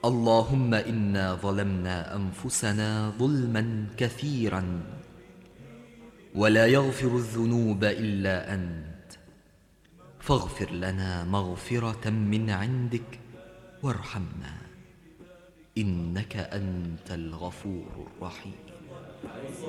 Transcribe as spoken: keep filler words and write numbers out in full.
اللهم إنا ظلمنا أنفسنا ظلما كثيرا ولا يغفر الذنوب إلا أنت، فاغفر لنا مغفرة من عندك وارحمنا إنك أنت الغفور الرحيم.